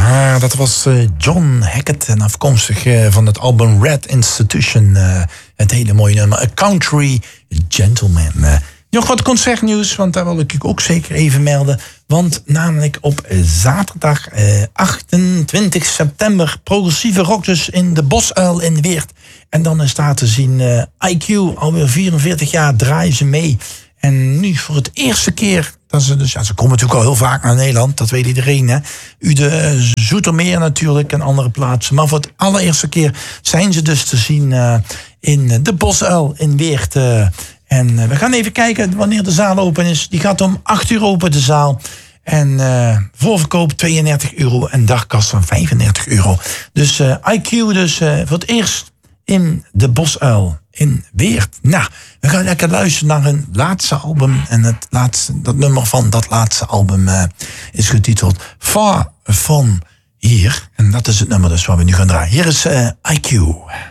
Dat was John Hackett en afkomstig van het album Red Institution. Het hele mooie nummer, A Country Gentleman. Nog wat concertnieuws, want daar wil ik ook zeker even melden. Want namelijk op zaterdag 28 september progressieve rock dus in de Bosuil in Weert. En dan is daar te zien IQ, alweer 44 jaar draaien ze mee. En nu voor het eerste keer, dat ze dus, ja, ze komen natuurlijk al heel vaak naar Nederland, dat weet iedereen, hè. De Zoetermeer natuurlijk en andere plaatsen. Maar voor het allereerste keer zijn ze dus te zien in de Bosuil in Weert. En we gaan even kijken wanneer de zaal open is. Die gaat om 8 uur open, de zaal. En voorverkoop €32 en dagkast van €35. Dus IQ dus voor het eerst in de Bosuil in Weert. Nou, we gaan lekker luisteren naar hun laatste album. En dat nummer van dat laatste album is getiteld Far From Here. En dat is het nummer dus waar we nu gaan draaien. Hier is IQ.